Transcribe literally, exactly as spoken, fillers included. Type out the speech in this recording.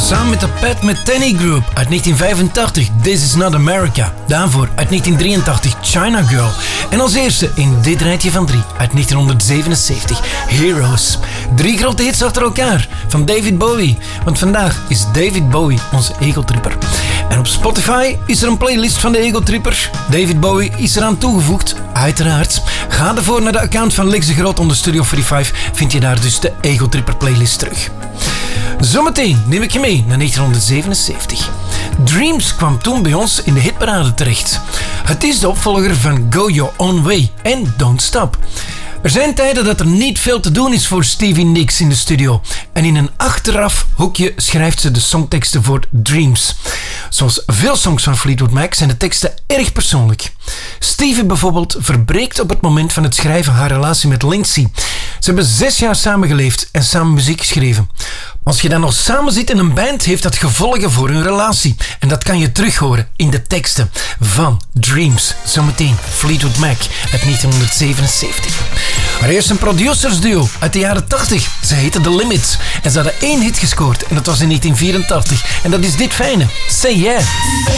Samen met de Pat Metheny Group uit negentien vijfentachtig This Is Not America. Daarvoor uit negentien drieëntachtig China Girl. En als eerste in dit rijtje van drie uit negentienhonderdzevenenzeventig Heroes. Drie grote hits achter elkaar van David Bowie. Want vandaag is David Bowie onze egotripper. En op Spotify is er een playlist van de egotripper. David Bowie is eraan toegevoegd, uiteraard. Ga ervoor naar de account van Lex de Groot onder Studio vijfenveertig. Vind je daar dus de egotripper playlist terug. Zometeen neem ik je mee naar negentienhonderdzevenenzeventig. Dreams kwam toen bij ons in de hitparade terecht. Het is de opvolger van Go Your Own Way en Don't Stop. Er zijn tijden dat er niet veel te doen is voor Stevie Nicks in de studio. En in een achteraf hoekje schrijft ze de songteksten voor Dreams. Zoals veel songs van Fleetwood Mac zijn de teksten erg persoonlijk. Stevie bijvoorbeeld verbreekt op het moment van het schrijven haar relatie met Lindsay. Ze hebben zes jaar samengeleefd en samen muziek geschreven. Als je dan nog samen zit in een band, heeft dat gevolgen voor hun relatie. En dat kan je terug horen in de teksten van Dreams. Zometeen Fleetwood Mac uit negentienhonderdzevenenzeventig. Maar eerst een producersduo uit de jaren tachtig. Ze heten The Limits. En ze hadden één hit gescoord en dat was in negentien vierentachtig. En dat is dit fijne. Say Yeah.